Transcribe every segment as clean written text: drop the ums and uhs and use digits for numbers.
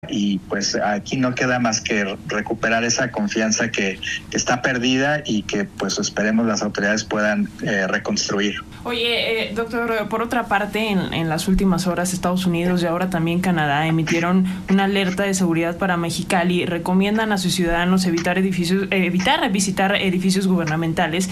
y pues aquí no queda más que recuperar esa confianza que está perdida y que pues esperemos las autoridades puedan reconstruir. Oye, doctor, por otra parte, en las últimas horas Estados Unidos y ahora también Canadá emitieron una alerta de seguridad para Mexicali. Recomiendan a sus ciudadanos evitar visitar edificios gubernamentales.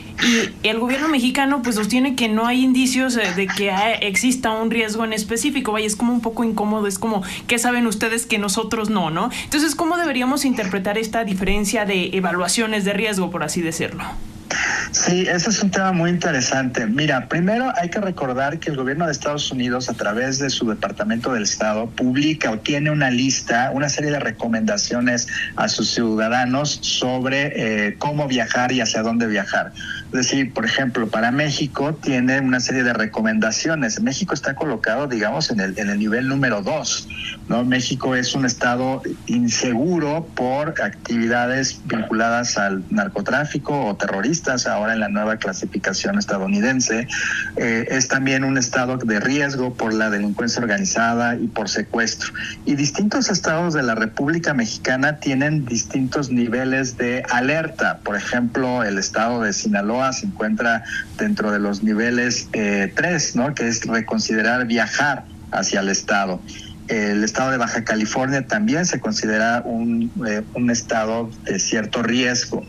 Y el gobierno mexicano pues sostiene que no hay indicios de que exista un riesgo en específico. Vaya, es como un poco incómodo, es como, ¿qué saben ustedes que nosotros no? Entonces, ¿cómo deberíamos interpretar esta diferencia de evaluaciones de riesgo, por así decirlo? Sí, ese es un tema muy interesante. Mira, primero hay que recordar que el gobierno de Estados Unidos, a través de su Departamento del Estado, publica o tiene una lista, una serie de recomendaciones a sus ciudadanos sobre cómo viajar y hacia dónde viajar. Es decir, por ejemplo, para México tiene una serie de recomendaciones. México está colocado, digamos, en el nivel número 2, ¿no? México es un estado inseguro por actividades vinculadas al narcotráfico o terroristas, ahora en la nueva clasificación estadounidense. Es también un estado de riesgo por la delincuencia organizada y por secuestro. Y distintos estados de la República Mexicana tienen distintos niveles de alerta. Por ejemplo, el estado de Sinaloa se encuentra dentro de los niveles 3, ¿no? Que es reconsiderar viajar hacia el estado. El estado de Baja California también se considera un estado de cierto riesgo.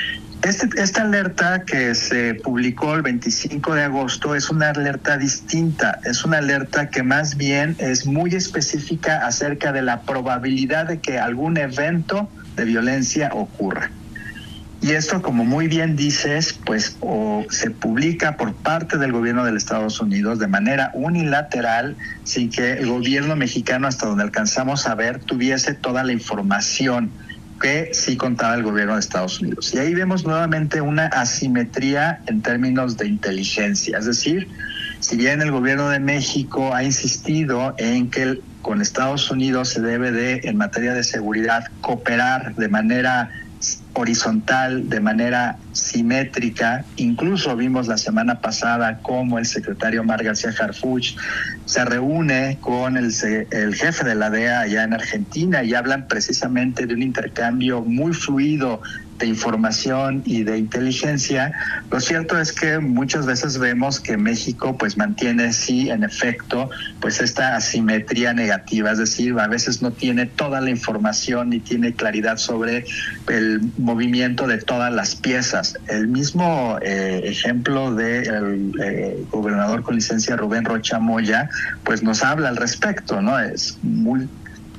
Esta alerta que se publicó el 25 de agosto es una alerta distinta, es una alerta que más bien es muy específica acerca de la probabilidad de que algún evento de violencia ocurra. Y esto, como muy bien dices, pues o se publica por parte del gobierno de los Estados Unidos de manera unilateral, sin que el gobierno mexicano, hasta donde alcanzamos a ver, tuviese toda la información que sí contaba el gobierno de Estados Unidos. Y ahí vemos nuevamente una asimetría en términos de inteligencia. Es decir, si bien el gobierno de México ha insistido en que con Estados Unidos se debe de, en materia de seguridad, cooperar de manera horizontal, de manera simétrica. Incluso vimos la semana pasada cómo el secretario Omar García Harfuch se reúne con el jefe de la DEA allá en Argentina y hablan precisamente de un intercambio muy fluido de información y de inteligencia. Lo cierto es que muchas veces vemos que México pues mantiene sí en efecto pues esta asimetría negativa, es decir, a veces no tiene toda la información ni tiene claridad sobre el movimiento de todas las piezas. El mismo ejemplo del gobernador con licencia Rubén Rocha Moya pues nos habla al respecto, ¿no? Es muy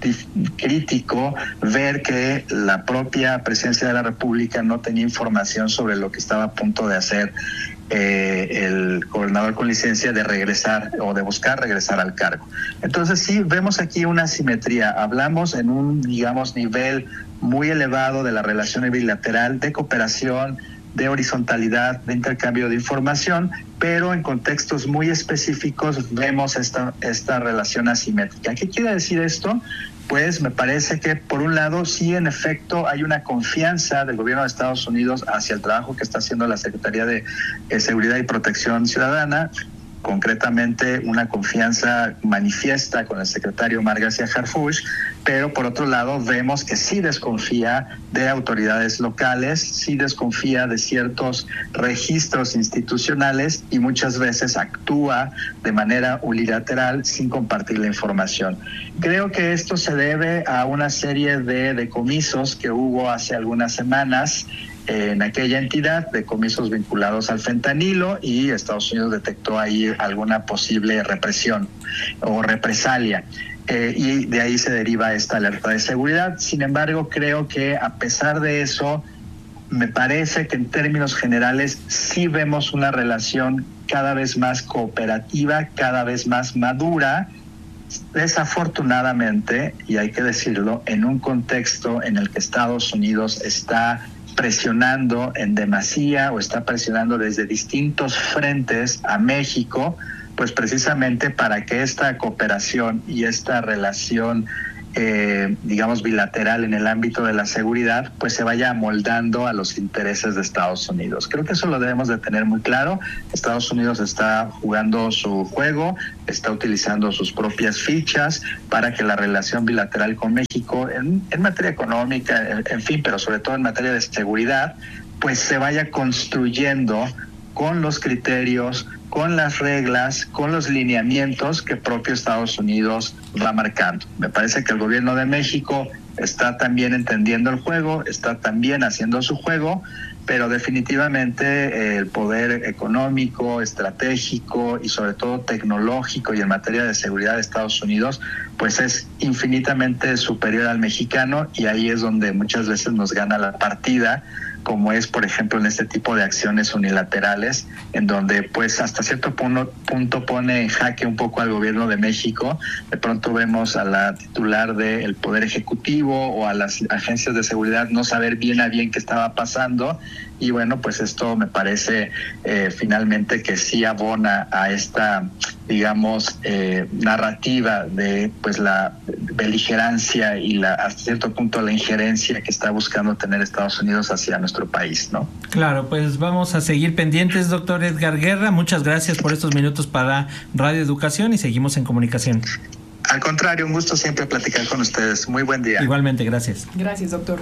crítico ver que la propia presidencia de la República no tenía información sobre lo que estaba a punto de hacer el gobernador con licencia de regresar o de buscar regresar al cargo. Entonces sí, vemos aquí una asimetría. Hablamos en un, digamos, nivel muy elevado de la relación bilateral, de cooperación, de horizontalidad, de intercambio de información, pero en contextos muy específicos vemos esta relación asimétrica. ¿Qué quiere decir esto? Pues me parece que por un lado sí en efecto hay una confianza del gobierno de Estados Unidos hacia el trabajo que está haciendo la Secretaría de Seguridad y Protección Ciudadana, concretamente una confianza manifiesta con el secretario Omar García Harfuch, pero por otro lado vemos que sí desconfía de autoridades locales, sí desconfía de ciertos registros institucionales y muchas veces actúa de manera unilateral sin compartir la información. Creo que esto se debe a una serie de decomisos que hubo hace algunas semanas en aquella entidad, decomisos vinculados al fentanilo, y Estados Unidos detectó ahí alguna posible represión o represalia. Y de ahí se deriva esta alerta de seguridad. Sin embargo, creo que a pesar de eso, me parece que en términos generales sí vemos una relación cada vez más cooperativa, cada vez más madura, desafortunadamente, y hay que decirlo, en un contexto en el que Estados Unidos está presionando en demasía o está presionando desde distintos frentes a México, pues precisamente para que esta cooperación y esta relación digamos, bilateral en el ámbito de la seguridad, pues se vaya amoldando a los intereses de Estados Unidos. Creo que eso lo debemos de tener muy claro. Estados Unidos está jugando su juego, está utilizando sus propias fichas para que la relación bilateral con México, en materia económica, en fin, pero sobre todo en materia de seguridad, pues se vaya construyendo con los criterios, con las reglas, con los lineamientos que propio Estados Unidos va marcando. Me parece que el gobierno de México está también entendiendo el juego, está también haciendo su juego, pero definitivamente el poder económico, estratégico y sobre todo tecnológico y en materia de seguridad de Estados Unidos, pues es infinitamente superior al mexicano, y ahí es donde muchas veces nos gana la partida, como es, por ejemplo, en este tipo de acciones unilaterales, en donde pues hasta cierto punto pone en jaque un poco al gobierno de México. De pronto vemos a la titular del Poder Ejecutivo o a las agencias de seguridad no saber bien a bien qué estaba pasando, y bueno, pues esto me parece finalmente que sí abona a esta, digamos, narrativa de pues la beligerancia y hasta cierto punto la injerencia que está buscando tener Estados Unidos hacia nuestro país, ¿no? Claro, pues vamos a seguir pendientes, doctor Edgar Guerra. Muchas gracias por estos minutos para Radio Educación y seguimos en comunicación. Al contrario, un gusto siempre platicar con ustedes. Muy buen día. Igualmente, gracias. Gracias, doctor.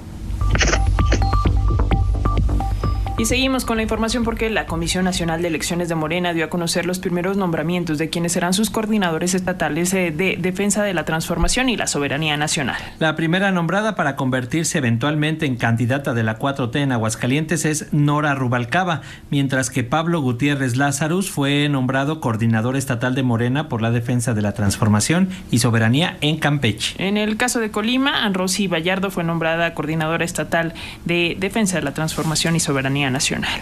Y seguimos con la información porque la Comisión Nacional de Elecciones de Morena dio a conocer los primeros nombramientos de quienes serán sus coordinadores estatales de defensa de la transformación y la soberanía nacional. La primera nombrada para convertirse eventualmente en candidata de la 4T en Aguascalientes es Nora Rubalcaba, mientras que Pablo Gutiérrez Lazarus fue nombrado coordinador estatal de Morena por la defensa de la transformación y soberanía en Campeche. En el caso de Colima, Rosy Vallardo fue nombrada coordinadora estatal de defensa de la transformación y soberanía nacional.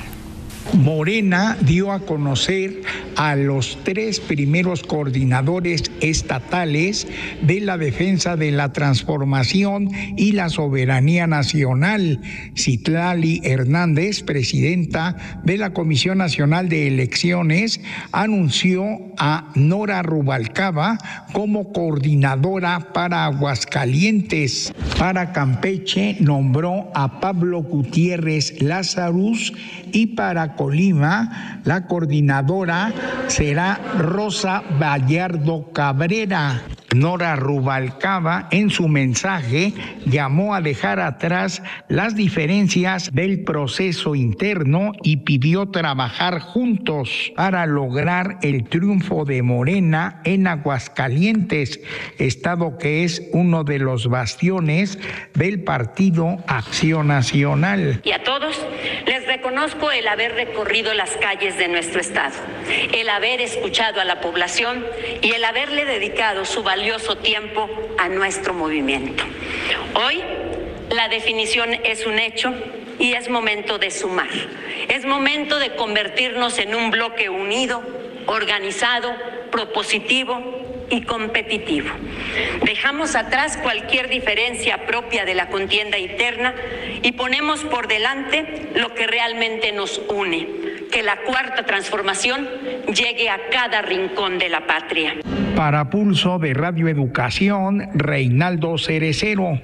Morena dio a conocer a los 3 primeros coordinadores estatales de la defensa de la transformación y la soberanía nacional. Citlali Hernández, presidenta de la Comisión Nacional de Elecciones, anunció a Nora Rubalcaba como coordinadora para Aguascalientes. Para Campeche nombró a Pablo Gutiérrez Lazarus, y para Colima, la coordinadora será Rosa Vallardo Cabrera. Nora Rubalcaba, en su mensaje, llamó a dejar atrás las diferencias del proceso interno y pidió trabajar juntos para lograr el triunfo de Morena en Aguascalientes, estado que es uno de los bastiones del Partido Acción Nacional. Y a todos les reconozco el haber recorrido las calles de nuestro estado, el haber escuchado a la población y el haberle dedicado su valioso tiempo a nuestro movimiento. Hoy la definición es un hecho y es momento de sumar. Es momento de convertirnos en un bloque unido, organizado, propositivo y competitivo. Dejamos atrás cualquier diferencia propia de la contienda interna y ponemos por delante lo que realmente nos une, que la cuarta transformación llegue a cada rincón de la patria. Para Pulso de Radio Educación, Reinaldo Cerecero.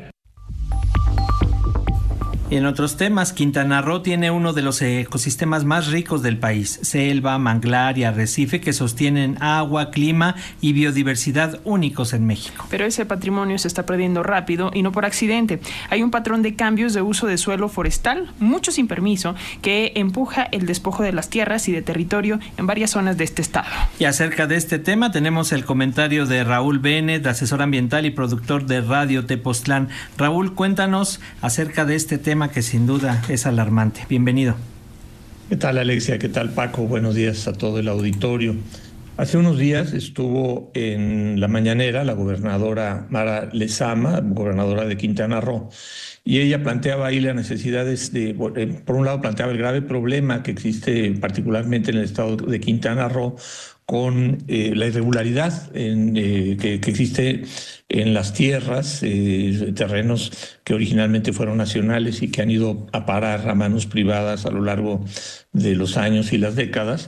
En otros temas, Quintana Roo tiene uno de los ecosistemas más ricos del país: selva, manglar y arrecife que sostienen agua, clima y biodiversidad únicos en México. Pero ese patrimonio se está perdiendo rápido y no por accidente. Hay un patrón de cambios de uso de suelo forestal, mucho sin permiso, que empuja el despojo de las tierras y de territorio en varias zonas de este estado. Y acerca de este tema tenemos el comentario de Raúl Bennett, asesor ambiental y productor de Radio Tepoztlán. Raúl, cuéntanos acerca de este tema que sin duda es alarmante. Bienvenido. ¿Qué tal, Alexia? ¿Qué tal, Paco? Buenos días a todo el auditorio. Hace unos días estuvo en la mañanera la gobernadora Mara Lezama, gobernadora de Quintana Roo, y ella planteaba ahí las necesidades por un lado planteaba el grave problema que existe particularmente en el estado de Quintana Roo con la irregularidad que existe en las tierras, terrenos que originalmente fueron nacionales y que han ido a parar a manos privadas a lo largo de los años y las décadas.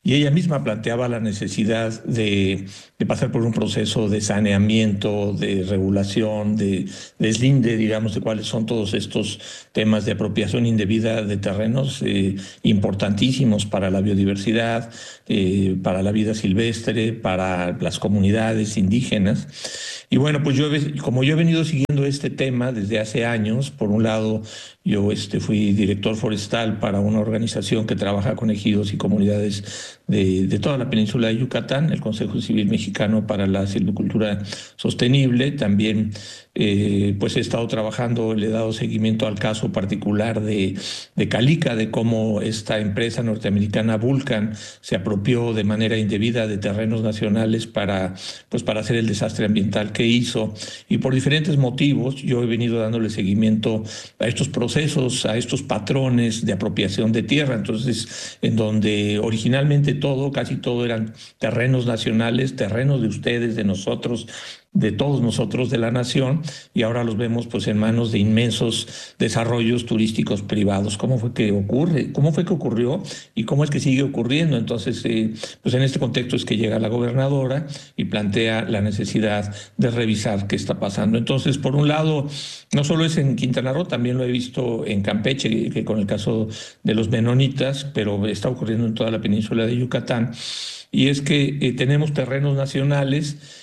y ella misma planteaba la necesidad de pasar por un proceso de saneamiento, de regulación, de deslinde, digamos, de cuáles son todos estos temas de apropiación indebida de terrenos importantísimos para la biodiversidad, para la vida silvestre, para las comunidades indígenas. Y bueno, pues como yo he venido siguiendo este tema desde hace años, por un lado, yo fui director forestal para una organización que trabaja con ejidos y comunidades de toda la península de Yucatán, el Consejo Civil Mexicano para la Silvicultura Sostenible. También pues he estado trabajando, le he dado seguimiento al caso particular de Calica, de cómo esta empresa norteamericana Vulcan se apropió de manera indebida de terrenos nacionales para hacer el desastre ambiental que hizo. Y por diferentes motivos yo he venido dándole seguimiento a estos procesos, a estos patrones de apropiación de tierra. Entonces, en donde originalmente casi todo eran terrenos nacionales, terrenos de ustedes, de nosotros, de todos nosotros, de la nación, y ahora los vemos pues en manos de inmensos desarrollos turísticos privados. ¿Cómo fue que ocurre? ¿Cómo fue que ocurrió? ¿Y cómo es que sigue ocurriendo? Entonces, pues en este contexto es que llega la gobernadora y plantea la necesidad de revisar qué está pasando. Entonces, por un lado, no solo es en Quintana Roo, también lo he visto en Campeche, que con el caso de los menonitas, pero está ocurriendo en toda la península de Yucatán, y es que tenemos terrenos nacionales.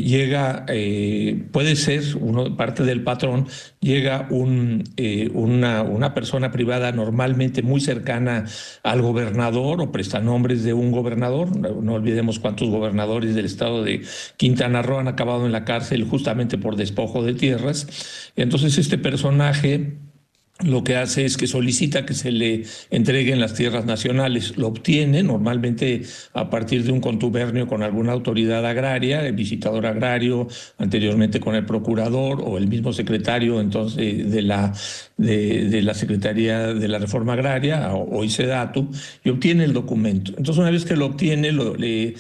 Puede ser parte del patrón, llega una persona privada normalmente muy cercana al gobernador o prestanombres de un gobernador. No olvidemos cuántos gobernadores del estado de Quintana Roo han acabado en la cárcel justamente por despojo de tierras. Entonces este personaje lo que hace es que solicita que se le entreguen las tierras nacionales. Lo obtiene normalmente a partir de un contubernio con alguna autoridad agraria, el visitador agrario, anteriormente con el procurador o el mismo secretario entonces de la Secretaría de la Reforma Agraria, hoy SEDATU, y obtiene el documento. Entonces, una vez que lo obtiene, lo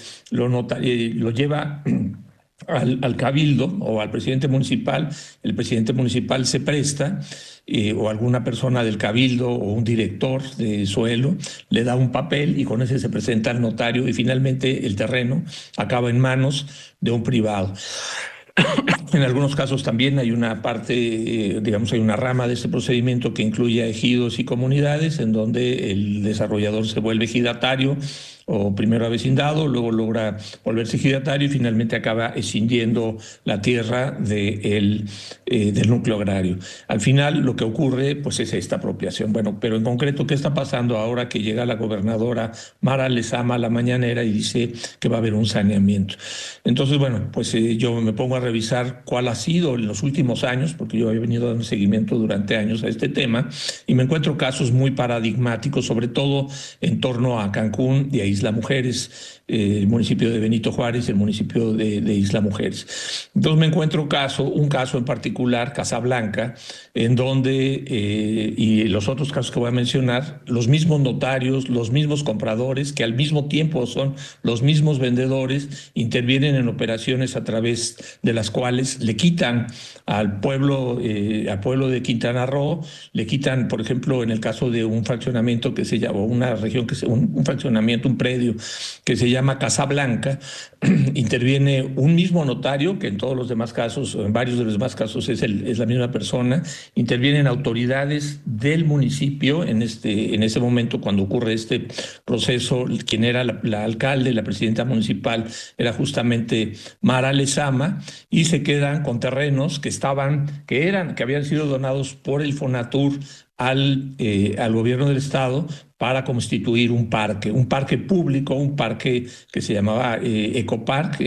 lleva al cabildo o al presidente municipal. El presidente municipal se presta, o alguna persona del cabildo o un director de suelo le da un papel y con ese se presenta al notario, y finalmente el terreno acaba en manos de un privado. En algunos casos también hay una parte, hay una rama de este procedimiento que incluye a ejidos y comunidades, en donde el desarrollador se vuelve ejidatario, o primero avecindado, luego logra volverse ejidatario y finalmente acaba escindiendo la tierra del núcleo agrario. Al final lo que ocurre pues es esta apropiación. Bueno, pero en concreto, ¿qué está pasando ahora que llega la gobernadora Mara Lezama a la mañanera y dice que va a haber un saneamiento? Entonces, bueno, pues yo me pongo a revisar cuál ha sido en los últimos años, porque yo he venido dando seguimiento durante años a este tema, y me encuentro casos muy paradigmáticos, sobre todo en torno a Cancún y a Isla Mujeres, el municipio de Benito Juárez, el municipio de Isla Mujeres. Entonces me encuentro un caso en particular, Casablanca, en donde, y los otros casos que voy a mencionar, los mismos notarios, los mismos compradores, que al mismo tiempo son los mismos vendedores, intervienen en operaciones a través de las cuales le quitan al pueblo de Quintana Roo, le quitan, por ejemplo, en el caso de un fraccionamiento que se llama, una región un fraccionamiento, un predio que se llama Casablanca, interviene un mismo notario, que en todos los demás casos, o en varios de los demás casos es la misma persona, intervienen autoridades del municipio. En ese momento, cuando ocurre este proceso, quien era la alcalde, la presidenta municipal, era justamente Mara Lezama, y se quedan con terrenos que habían sido donados por el Fonatur al gobierno del estado para constituir un parque público, un parque que se llamaba Ecopark,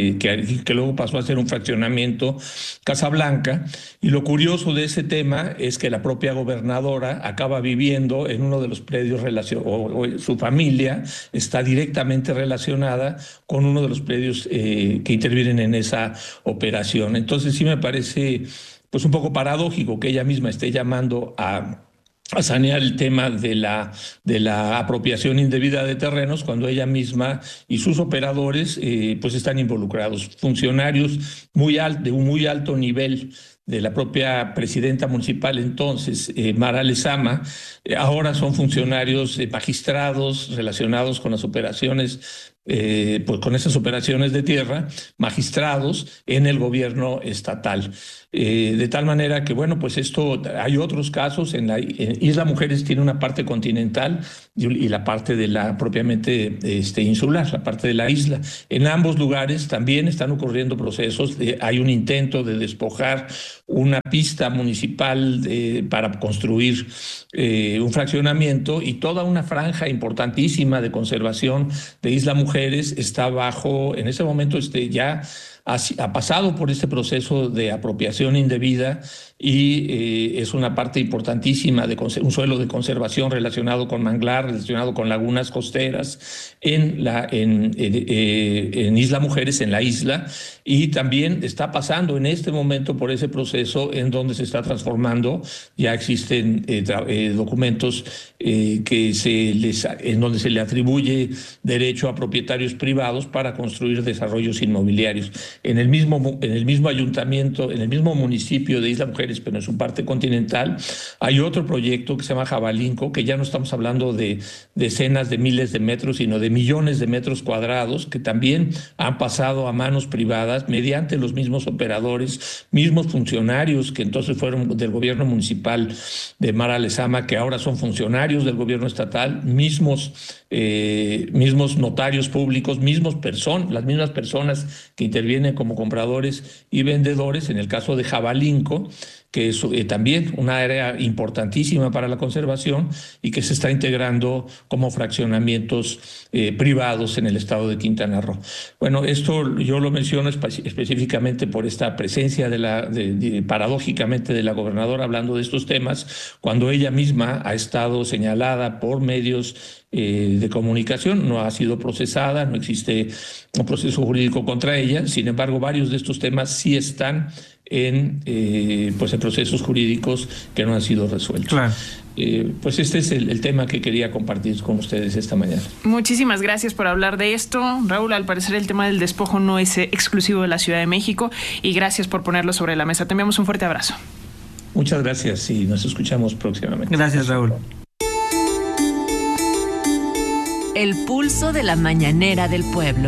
que luego pasó a ser un fraccionamiento Casablanca. Y lo curioso de ese tema es que la propia gobernadora acaba viviendo en uno de los predios, o su familia está directamente relacionada con uno de los predios que intervienen en esa operación. Entonces sí me parece pues un poco paradójico que ella misma esté llamando a a sanear el tema de la apropiación indebida de terrenos cuando ella misma y sus operadores pues están involucrados. Funcionarios de un muy alto nivel de la propia presidenta municipal entonces, Mara Lezama, ahora son funcionarios magistrados relacionados con las operaciones, pues con esas operaciones de tierra, magistrados en el gobierno estatal. De tal manera que, bueno, pues hay otros casos. En Isla Mujeres tiene una parte continental y la parte de la propiamente insular, la parte de la isla. En ambos lugares también están ocurriendo procesos. Hay un intento de despojar una pista municipal para construir un fraccionamiento, y toda una franja importantísima de conservación de Isla Mujeres está bajo, en ese momento ya ha pasado por este proceso de apropiación indebida, y es una parte importantísima de un suelo de conservación relacionado con manglar, relacionado con lagunas costeras en Isla Mujeres, en la isla, y también está pasando en este momento por ese proceso en donde se está transformando. Ya existen documentos en donde se le atribuye derecho a propietarios privados para construir desarrollos inmobiliarios. En el mismo ayuntamiento, en el mismo municipio de Isla Mujeres, pero en su parte continental, hay otro proyecto que se llama Jabalinco, que ya no estamos hablando de decenas de miles de metros, sino de millones de metros cuadrados, que también han pasado a manos privadas mediante los mismos operadores, mismos funcionarios que entonces fueron del gobierno municipal de Mara Lezama, que ahora son funcionarios del gobierno estatal, mismos notarios públicos, las mismas personas que intervienen como compradores y vendedores. En el caso de Jabalinco, que es también una área importantísima para la conservación y que se está integrando como fraccionamientos privados en el estado de Quintana Roo. Bueno, esto yo lo menciono específicamente por esta presencia paradójicamente de la gobernadora hablando de estos temas, cuando ella misma ha estado señalada por medios de comunicación, no ha sido procesada, no existe un proceso jurídico contra ella. Sin embargo, varios de estos temas sí están en procesos jurídicos que no han sido resueltos. Claro. Pues este es el tema que quería compartir con ustedes esta mañana. Muchísimas gracias por hablar de esto, Raúl. Al parecer el tema del despojo no es exclusivo de la Ciudad de México, y gracias por ponerlo sobre la mesa. Te enviamos un fuerte abrazo. Muchas gracias y nos escuchamos próximamente. Gracias, Raúl. El pulso de la mañanera del pueblo.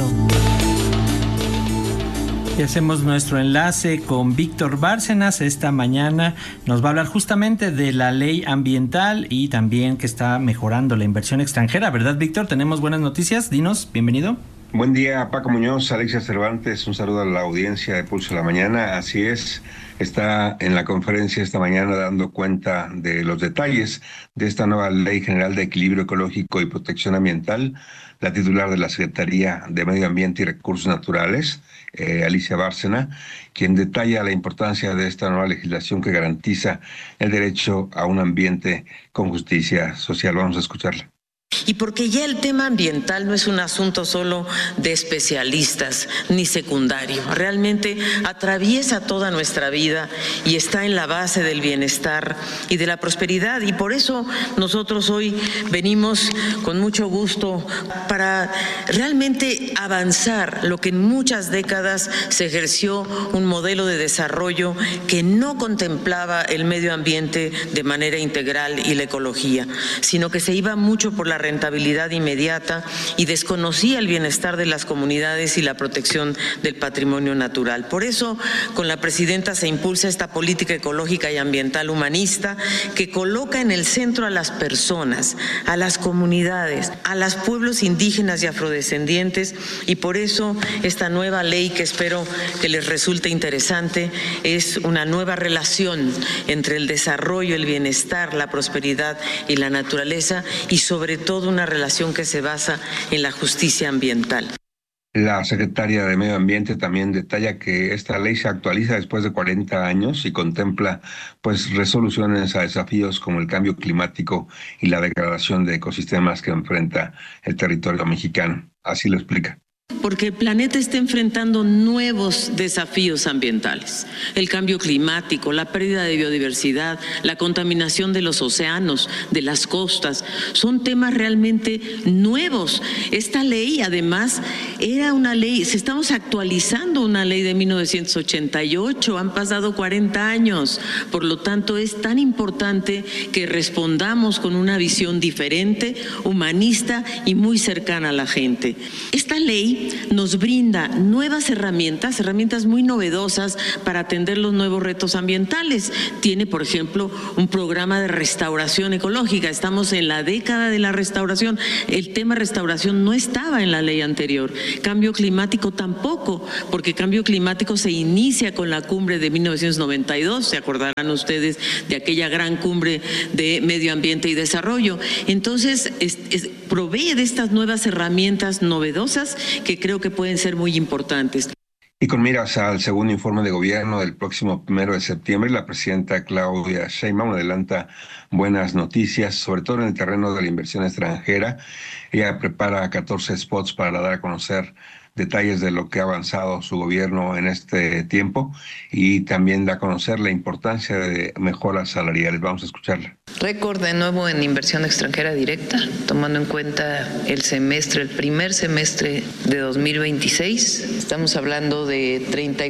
Y hacemos nuestro enlace con Víctor Bárcenas. Esta mañana nos va a hablar justamente de la ley ambiental y también que está mejorando la inversión extranjera, ¿verdad, Víctor? Tenemos buenas noticias. Dinos, bienvenido. Buen día, Paco Muñoz, Alexia Cervantes, un saludo a la audiencia de Pulso de la Mañana. Así es, está en la conferencia esta mañana dando cuenta de los detalles de esta nueva Ley General de Equilibrio Ecológico y Protección Ambiental, la titular de la Secretaría de Medio Ambiente y Recursos Naturales, Alicia Bárcena, quien detalla la importancia de esta nueva legislación que garantiza el derecho a un ambiente con justicia social. Vamos a escucharla. Y porque ya el tema ambiental no es un asunto solo de especialistas ni secundario, realmente atraviesa toda nuestra vida y está en la base del bienestar y de la prosperidad, y por eso nosotros hoy venimos con mucho gusto para realmente avanzar lo que en muchas décadas se ejerció un modelo de desarrollo que no contemplaba el medio ambiente de manera integral y la ecología, sino que se iba mucho por la rentabilidad inmediata y desconocía el bienestar de las comunidades y la protección del patrimonio natural. Por eso, con la presidenta se impulsa esta política ecológica y ambiental humanista que coloca en el centro a las personas, a las comunidades, a los pueblos indígenas y afrodescendientes, y por eso esta nueva ley, que espero que les resulte interesante, es una nueva relación entre el desarrollo, el bienestar, la prosperidad y la naturaleza, y sobre todo una relación que se basa en la justicia ambiental. La secretaria de Medio Ambiente también detalla que esta ley se actualiza después de 40 años y contempla resoluciones a desafíos como el cambio climático y la degradación de ecosistemas que enfrenta el territorio mexicano. Así lo explica. Porque el planeta está enfrentando nuevos desafíos ambientales. El cambio climático, la pérdida de biodiversidad, la contaminación de los océanos, de las costas, son temas realmente nuevos. Esta ley, además, era una ley, estamos actualizando una ley de 1988, han pasado 40 años. Por lo tanto, es tan importante que respondamos con una visión diferente, humanista y muy cercana a la gente. Esta ley nos brinda nuevas herramientas muy novedosas para atender los nuevos retos ambientales. Tiene, por ejemplo, un programa de restauración ecológica. Estamos en la década de la restauración. El tema restauración no estaba en la ley anterior. Cambio climático tampoco, porque cambio climático se inicia con la cumbre de 1992. Se acordarán ustedes de aquella gran cumbre de medio ambiente y desarrollo. Entonces, provee de estas nuevas herramientas novedosas que creo que pueden ser muy importantes. Y con miras al segundo informe de gobierno del próximo 1 de septiembre, la presidenta Claudia Sheinbaum adelanta buenas noticias, sobre todo en el terreno de la inversión extranjera. Ella prepara 14 spots para dar a conocer detalles de lo que ha avanzado su gobierno en este tiempo y también da a conocer la importancia de mejoras salariales. Vamos a escucharla. Récord de nuevo en inversión extranjera directa, tomando en cuenta el primer semestre de 2026. Estamos hablando de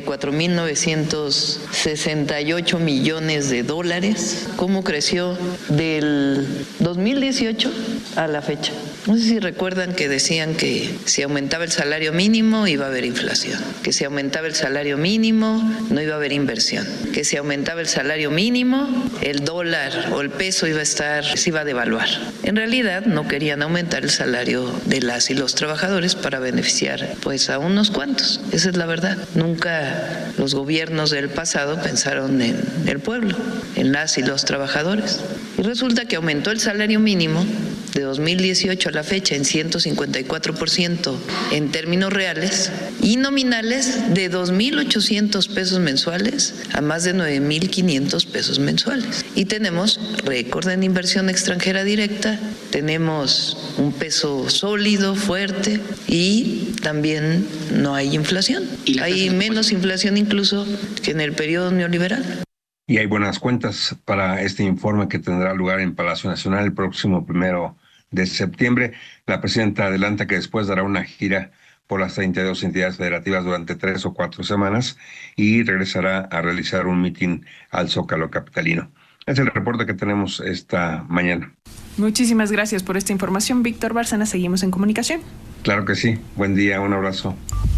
34.968 millones de dólares. ¿Cómo creció del 2018 a la fecha? No sé si recuerdan que decían que si aumentaba el salario mínimo iba a haber inflación, que si aumentaba el salario mínimo no iba a haber inversión, que si aumentaba el salario mínimo el dólar o el peso se iba a devaluar. En realidad no querían aumentar el salario de las y los trabajadores para beneficiar pues a unos cuantos. Esa es la verdad. Nunca los gobiernos del pasado pensaron en el pueblo, en las y los trabajadores. Y resulta que aumentó el salario mínimo de 2018 a la fecha en 154% en términos reales y nominales de 2.800 pesos mensuales a más de 9.500 pesos mensuales. Y tenemos récord en inversión extranjera directa, tenemos un peso sólido, fuerte y también no hay inflación. Hay menos inflación incluso que en el periodo neoliberal. Y hay buenas cuentas para este informe que tendrá lugar en Palacio Nacional el próximo 1 de septiembre. La presidenta adelanta que después dará una gira por las 32 entidades federativas durante 3 o 4 semanas y regresará a realizar un mitin al Zócalo capitalino. Es el reporte que tenemos esta mañana. Muchísimas gracias por esta información, Víctor Bárcena. Seguimos en comunicación. Claro que sí. Buen día, un abrazo.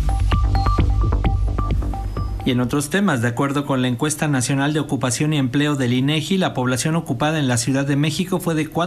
Y en otros temas, de acuerdo con la encuesta nacional de ocupación y empleo del INEGI, la población ocupada en la Ciudad de México fue de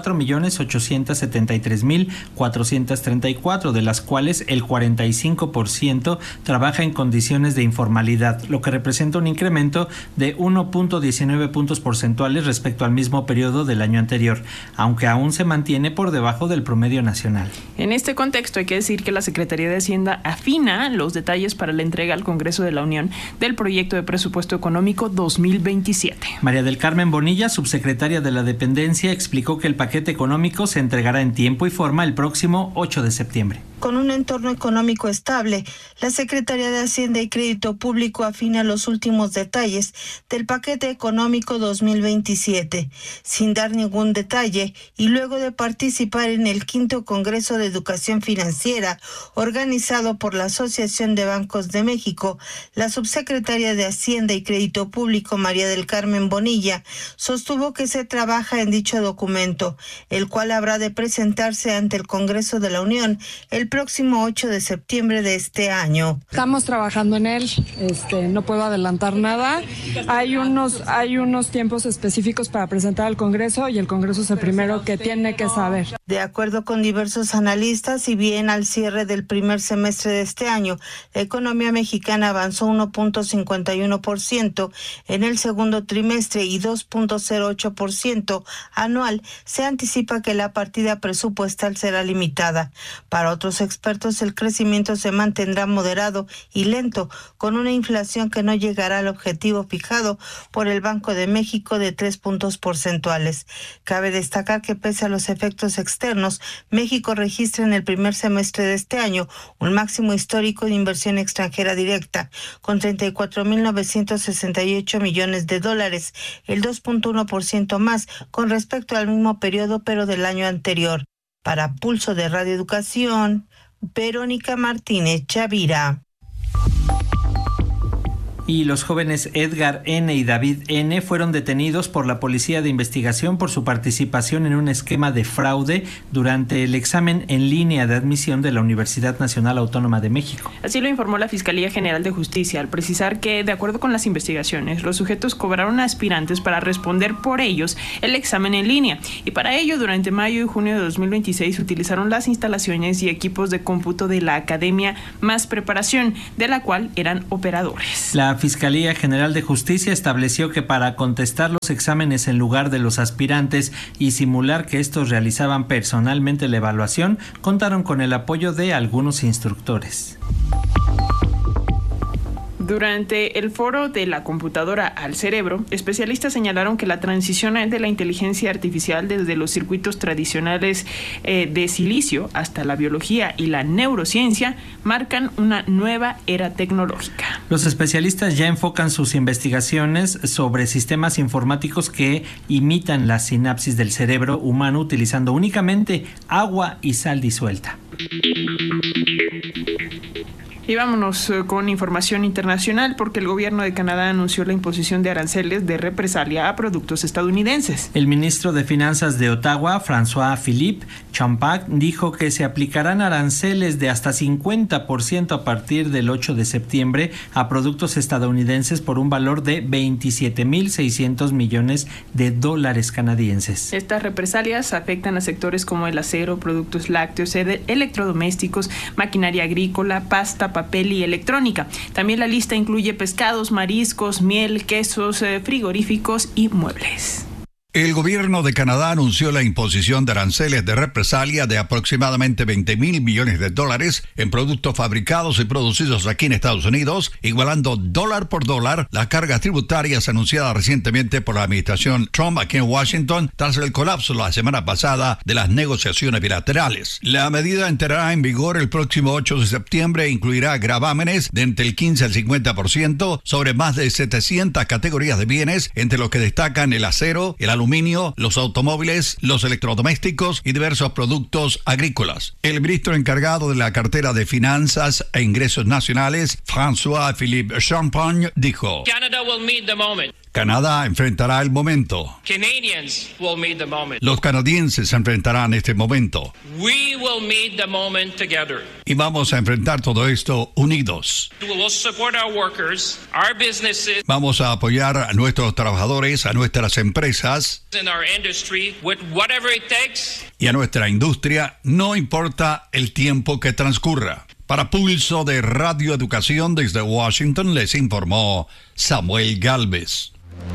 4.873.434, de las cuales el 45% trabaja en condiciones de informalidad, lo que representa un incremento de 1.19 puntos porcentuales respecto al mismo periodo del año anterior, aunque aún se mantiene por debajo del promedio nacional. En este contexto hay que decir que la Secretaría de Hacienda afina los detalles para la entrega al Congreso de la Unión del proyecto de presupuesto económico 2027. María del Carmen Bonilla, subsecretaria de la dependencia, explicó que el paquete económico se entregará en tiempo y forma el próximo 8 de septiembre. Con un entorno económico estable, la Secretaría de Hacienda y Crédito Público afina los últimos detalles del paquete económico 2027, sin dar ningún detalle y luego de participar en el 5º Congreso de Educación Financiera organizado por la Asociación de Bancos de México, la subsecretaria de Hacienda y Crédito Público, María del Carmen Bonilla, sostuvo que se trabaja en dicho documento, el cual habrá de presentarse ante el Congreso de la Unión el próximo 8 de septiembre de este año. Estamos trabajando en él, no puedo adelantar nada. Hay unos tiempos específicos para presentar al Congreso y el Congreso es el primero que tiene que saber. De acuerdo con diversos analistas, si bien al cierre del primer semestre de este año, la economía mexicana avanzó 1.51% en el segundo trimestre y 2.08% anual, se anticipa que la partida presupuestal será limitada. Para otros los expertos, el crecimiento se mantendrá moderado y lento, con una inflación que no llegará al objetivo fijado por el Banco de México de 3 puntos porcentuales. Cabe destacar que pese a los efectos externos, México registra en el primer semestre de este año un máximo histórico de inversión extranjera directa, con 34.968 millones de dólares, el 2.1% más con respecto al mismo periodo pero del año anterior. Para Pulso de Radio Educación, Verónica Martínez Chavira. Y los jóvenes Edgar N. y David N. fueron detenidos por la Policía de Investigación por su participación en un esquema de fraude durante el examen en línea de admisión de la Universidad Nacional Autónoma de México. Así lo informó la Fiscalía General de Justicia, al precisar que, de acuerdo con las investigaciones, los sujetos cobraron a aspirantes para responder por ellos el examen en línea. Y para ello, durante mayo y junio de 2026, utilizaron las instalaciones y equipos de cómputo de la Academia Más Preparación, de la cual eran operadores. La Fiscalía General de Justicia estableció que para contestar los exámenes en lugar de los aspirantes y simular que estos realizaban personalmente la evaluación, contaron con el apoyo de algunos instructores. Durante el foro de la computadora al cerebro, especialistas señalaron que la transición de la inteligencia artificial desde los circuitos tradicionales de silicio hasta la biología y la neurociencia marcan una nueva era tecnológica. Los especialistas ya enfocan sus investigaciones sobre sistemas informáticos que imitan la sinapsis del cerebro humano utilizando únicamente agua y sal disuelta. Y vámonos con información internacional, porque el gobierno de Canadá anunció la imposición de aranceles de represalia a productos estadounidenses. El ministro de Finanzas de Ottawa, François-Philippe Champagne, dijo que se aplicarán aranceles de hasta 50% a partir del 8 de septiembre a productos estadounidenses por un valor de 27.600 millones de dólares canadienses. Estas represalias afectan a sectores como el acero, productos lácteos, electrodomésticos, maquinaria agrícola, pasta, papel y electrónica. También la lista incluye pescados, mariscos, miel, quesos, frigoríficos y muebles. El gobierno de Canadá anunció la imposición de aranceles de represalia de aproximadamente 20.000 millones de dólares en productos fabricados y producidos aquí en Estados Unidos, igualando dólar por dólar las cargas tributarias anunciadas recientemente por la administración Trump aquí en Washington tras el colapso la semana pasada de las negociaciones bilaterales. La medida entrará en vigor el próximo 8 de septiembre e incluirá gravámenes de entre el 15 al 50% sobre más de 700 categorías de bienes, entre los que destacan el acero, el aluminio, los automóviles, los electrodomésticos y diversos productos agrícolas. El ministro encargado de la cartera de Finanzas e Ingresos Nacionales, François-Philippe Champagne, dijo: Canadá enfrentará el momento. Los canadienses enfrentarán este momento. Y vamos a enfrentar todo esto unidos. Vamos a apoyar a nuestros trabajadores, a nuestras empresas y a nuestra industria, no importa el tiempo que transcurra. Para Pulso de Radio Educación desde Washington les informó Samuel Gálvez.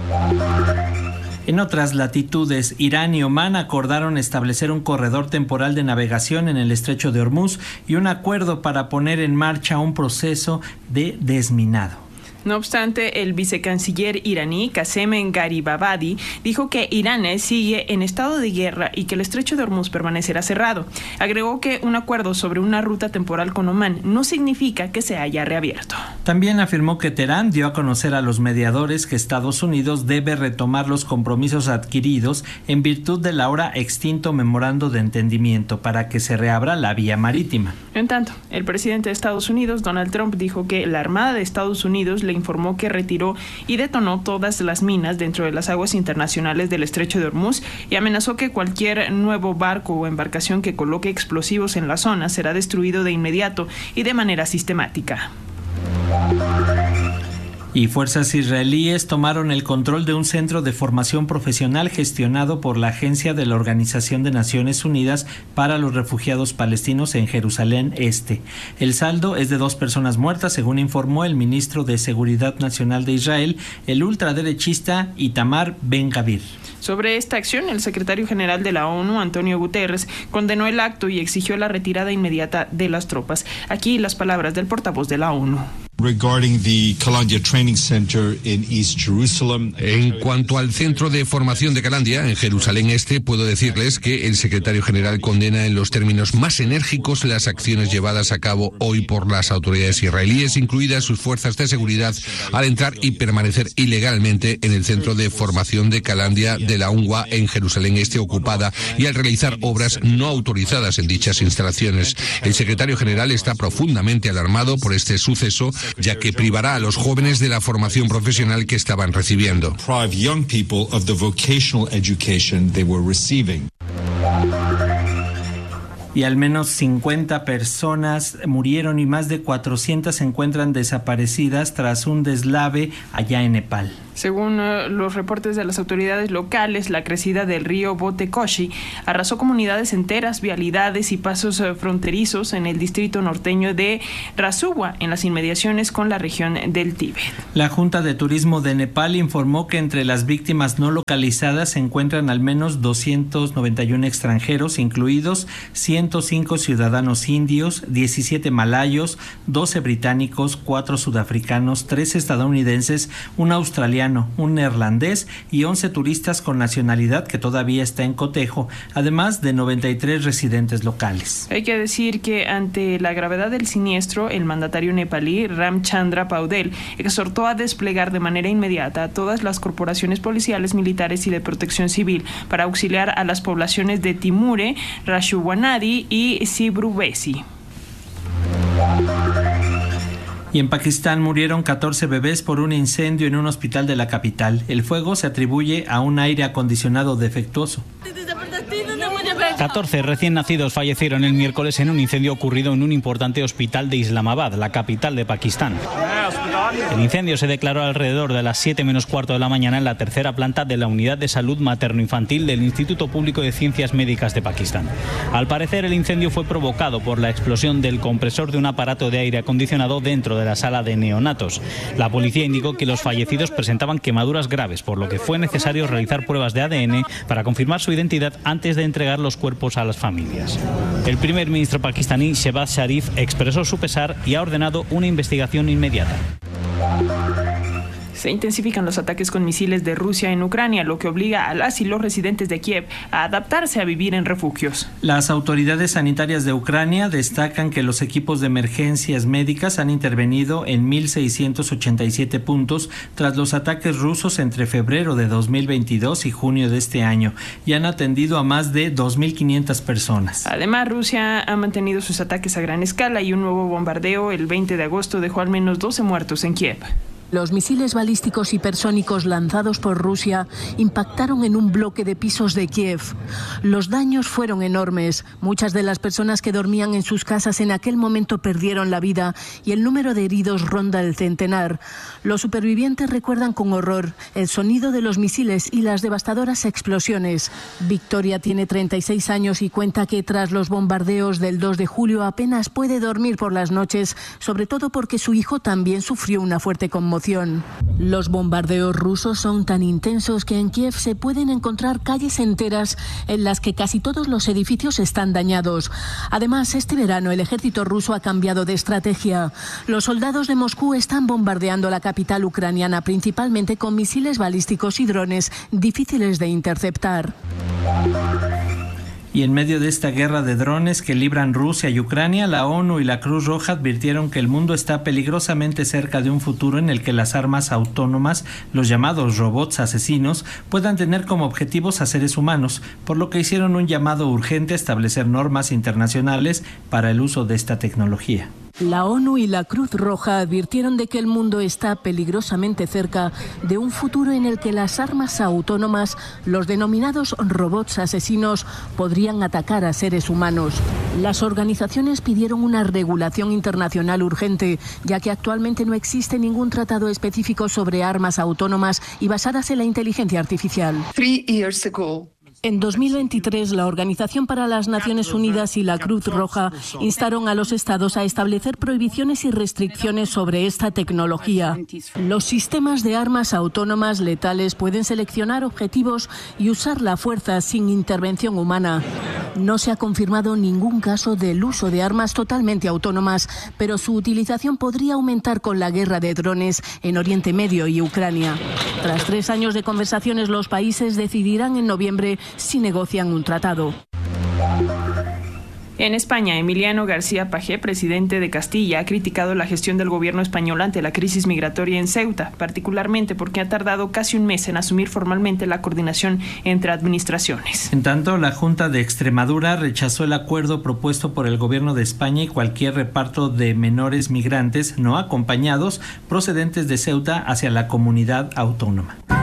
En otras latitudes, Irán y Omán acordaron establecer un corredor temporal de navegación en el estrecho de Hormuz y un acuerdo para poner en marcha un proceso de desminado. No obstante, el vicecanciller iraní Qasem Garibabadi dijo que Irán sigue en estado de guerra y que el estrecho de Hormuz permanecerá cerrado. Agregó que un acuerdo sobre una ruta temporal con Omán no significa que se haya reabierto. También afirmó que Teherán dio a conocer a los mediadores que Estados Unidos debe retomar los compromisos adquiridos en virtud del ahora extinto memorando de entendimiento para que se reabra la vía marítima. En tanto, el presidente de Estados Unidos, Donald Trump, dijo que la Armada de Estados Unidos le informó que retiró y detonó todas las minas dentro de las aguas internacionales del estrecho de Hormuz y amenazó que cualquier nuevo barco o embarcación que coloque explosivos en la zona será destruido de inmediato y de manera sistemática. Y fuerzas israelíes tomaron el control de un centro de formación profesional gestionado por la Agencia de la Organización de Naciones Unidas para los Refugiados Palestinos en Jerusalén Este. El saldo es de 2 personas muertas, según informó el ministro de Seguridad Nacional de Israel, el ultraderechista Itamar Ben-Gavir. Sobre esta acción, el secretario general de la ONU, Antonio Guterres, condenó el acto y exigió la retirada inmediata de las tropas. Aquí las palabras del portavoz de la ONU. En cuanto al centro de formación de Calandia, en Jerusalén Este, puedo decirles que el secretario general condena en los términos más enérgicos las acciones llevadas a cabo hoy por las autoridades israelíes, incluidas sus fuerzas de seguridad, al entrar y permanecer ilegalmente en el centro de formación de Calandia de la UNRWA en Jerusalén Este ocupada y al realizar obras no autorizadas en dichas instalaciones. El secretario general está profundamente alarmado por este suceso, ya que privará a los jóvenes de la formación profesional que estaban recibiendo. Y al menos 50 personas murieron y más de 400 se encuentran desaparecidas tras un deslave allá en Nepal. Según los reportes de las autoridades locales, la crecida del río Botekoshi arrasó comunidades enteras, vialidades y pasos fronterizos en el distrito norteño de Rasuwa, en las inmediaciones con la región del Tíbet. La Junta de Turismo de Nepal informó que entre las víctimas no localizadas se encuentran al menos 291 extranjeros, incluidos 105 ciudadanos indios, 17 malayos, 12 británicos, 4 sudafricanos, 3 estadounidenses, un australiano, un neerlandés y 11 turistas con nacionalidad que todavía está en cotejo, además de 93 residentes locales. Hay que decir que ante la gravedad del siniestro, el mandatario nepalí Ramchandra Paudel exhortó a desplegar de manera inmediata a todas las corporaciones policiales, militares y de protección civil para auxiliar a las poblaciones de Timure, Rashuwanadi y Sibruvesi. Y en Pakistán murieron 14 bebés por un incendio en un hospital de la capital. El fuego se atribuye a un aire acondicionado defectuoso. 14 recién nacidos fallecieron el miércoles en un incendio ocurrido en un importante hospital de Islamabad, la capital de Pakistán. El incendio se declaró alrededor de las 7:15 de la mañana en la tercera planta de la Unidad de Salud Materno-Infantil del Instituto Público de Ciencias Médicas de Pakistán. Al parecer, el incendio fue provocado por la explosión del compresor de un aparato de aire acondicionado dentro de la sala de neonatos. La policía indicó que los fallecidos presentaban quemaduras graves, por lo que fue necesario realizar pruebas de ADN para confirmar su identidad antes de entregar los cuerpos a las familias. El primer ministro pakistaní, Shehbaz Sharif, expresó su pesar y ha ordenado una investigación inmediata. Se intensifican los ataques con misiles de Rusia en Ucrania, lo que obliga a las y los residentes de Kiev a adaptarse a vivir en refugios. Las autoridades sanitarias de Ucrania destacan que los equipos de emergencias médicas han intervenido en 1.687 puntos tras los ataques rusos entre febrero de 2022 y junio de este año y han atendido a más de 2.500 personas. Además, Rusia ha mantenido sus ataques a gran escala y un nuevo bombardeo el 20 de agosto dejó al menos 12 muertos en Kiev. Los misiles balísticos hipersónicos lanzados por Rusia impactaron en un bloque de pisos de Kiev. Los daños fueron enormes. Muchas de las personas que dormían en sus casas en aquel momento perdieron la vida y el número de heridos ronda el centenar. Los supervivientes recuerdan con horror el sonido de los misiles y las devastadoras explosiones. Victoria tiene 36 años y cuenta que tras los bombardeos del 2 de julio apenas puede dormir por las noches, sobre todo porque su hijo también sufrió una fuerte conmoción. Los bombardeos rusos son tan intensos que en Kiev se pueden encontrar calles enteras en las que casi todos los edificios están dañados. Además, este verano el ejército ruso ha cambiado de estrategia. Los soldados de Moscú están bombardeando la capital ucraniana principalmente con misiles balísticos y drones difíciles de interceptar. Y en medio de esta guerra de drones que libran Rusia y Ucrania, la ONU y la Cruz Roja advirtieron que el mundo está peligrosamente cerca de un futuro en el que las armas autónomas, los llamados robots asesinos, puedan tener como objetivos a seres humanos, por lo que hicieron un llamado urgente a establecer normas internacionales para el uso de esta tecnología. La ONU y la Cruz Roja advirtieron de que el mundo está peligrosamente cerca de un futuro en el que las armas autónomas, los denominados robots asesinos, podrían atacar a seres humanos. Las organizaciones pidieron una regulación internacional urgente, ya que actualmente no existe ningún tratado específico sobre armas autónomas y basadas en la inteligencia artificial. En 2023, la Organización para las Naciones Unidas y la Cruz Roja instaron a los estados a establecer prohibiciones y restricciones sobre esta tecnología. Los sistemas de armas autónomas letales pueden seleccionar objetivos y usar la fuerza sin intervención humana. No se ha confirmado ningún caso del uso de armas totalmente autónomas, pero su utilización podría aumentar con la guerra de drones en Oriente Medio y Ucrania. Tras 3 años de conversaciones, los países decidirán en noviembre si negocian un tratado. En España, Emiliano García Paje, presidente de Castilla, ha criticado la gestión del gobierno español ante la crisis migratoria en Ceuta, particularmente porque ha tardado casi un mes en asumir formalmente la coordinación entre administraciones. En tanto, la Junta de Extremadura rechazó el acuerdo propuesto por el gobierno de España y cualquier reparto de menores migrantes no acompañados procedentes de Ceuta hacia la comunidad autónoma.